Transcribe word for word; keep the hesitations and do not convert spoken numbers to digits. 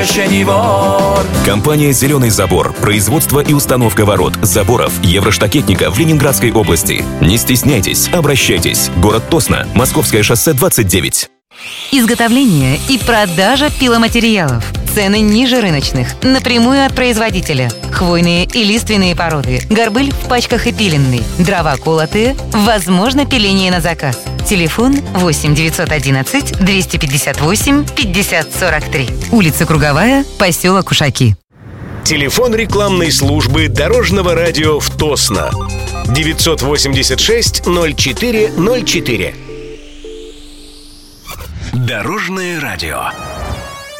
не вор. Компания «Зеленый забор». Производство и установка ворот, заборов, евроштакетника в Ленинградской области. Не стесняйтесь, обращайтесь. Город Тосно, Московское шоссе двадцать девять. Изготовление и продажа пиломатериалов. Цены ниже рыночных. Напрямую от производителя. Хвойные и лиственные породы. Горбыль в пачках и пиленный. Дрова колотые. Возможно пиление на заказ. Телефон восемь девятьсот одиннадцать двести пятьдесят восемь пятьдесят сорок три. Улица Круговая, поселок Ушаки. Телефон рекламной службы Дорожного радио в Тосно. девятьсот восемьдесят шесть ноль четыре ноль четыре. Дорожное радио.